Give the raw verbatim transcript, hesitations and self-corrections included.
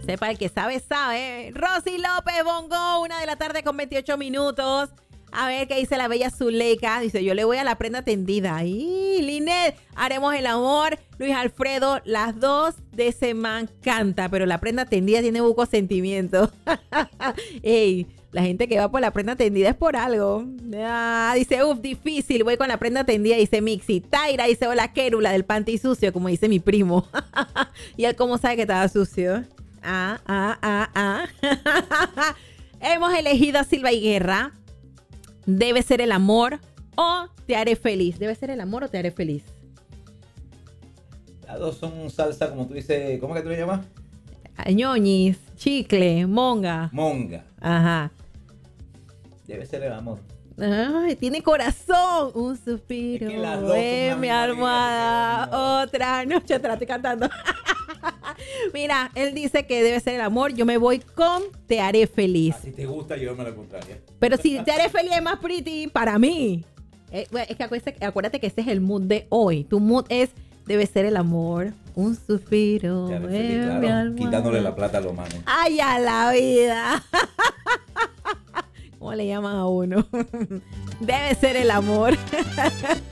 Sepa, el que sabe, sabe. Rosy López Bongo, una de la tarde con veintiocho minutos. A ver qué dice la bella Zuleika. Dice, yo le voy a la prenda tendida. Ay, Linet, haremos el amor. Luis Alfredo, las dos de ese man canta, pero la prenda tendida tiene buco sentimiento. Ey, la gente que va por la prenda tendida es por algo. Ah, dice, uff, difícil, voy con la prenda tendida, dice Mixi. Taira dice, hola, Kérula, del panty sucio, como dice mi primo. Y él cómo sabe que estaba sucio. Ah, ah, ah, ah. Hemos elegido a Silva Higuera. Debe ser el amor o te haré feliz. Debe ser el amor o te haré feliz. Las dos son salsa, como tú dices. ¿Cómo que tú le llamas? Ñoñis, chicle, monga. Monga. Ajá. Debe ser el amor. Ay, tiene corazón. Un suspiro. Es que las dos son en una mi misma almohada. línea, no. Otra noche te la estoy cantando. Mira, él dice que debe ser el amor. Yo me voy con te haré feliz. Si te gusta, llévame la contraria. Pero si te haré feliz es más pretty para mí. Eh, bueno, es que acuérdate, acuérdate que ese es el mood de hoy. Tu mood es debe ser el amor. Un suspiro. Te haré en feliz, mi claro, almohada. quitándole la plata a los manos. ¡Ay, a la vida! ¿Cómo le llaman a uno? Debe ser el amor.